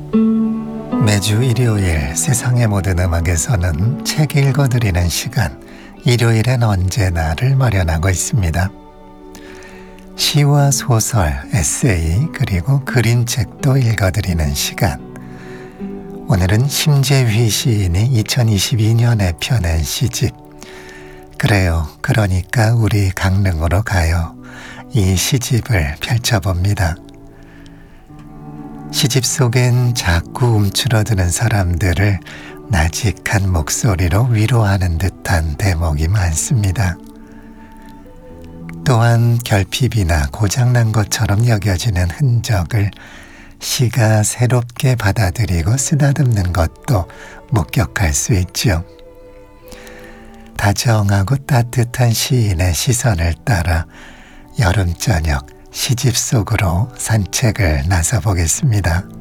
매주 일요일 세상의 모든 음악에서는 책 읽어드리는 시간, 일요일엔 언제나를 마련하고 있습니다. 시와 소설, 에세이, 그리고 그림책도 읽어드리는 시간. 오늘은 심재휘 시인이 2022년에 펴낸 시집 그래요, 그러니까 우리 강릉으로 가요. 이 시집을 펼쳐봅니다. 시집 속엔 자꾸 움츠러드는 사람들을 나직한 목소리로 위로하는 듯한 대목이 많습니다. 또한 결핍이나 고장난 것처럼 여겨지는 흔적을 시가 새롭게 받아들이고 쓰다듬는 것도 목격할 수 있죠. 다정하고 따뜻한 시인의 시선을 따라 여름 저녁 시집 속으로 산책을 나서 보겠습니다.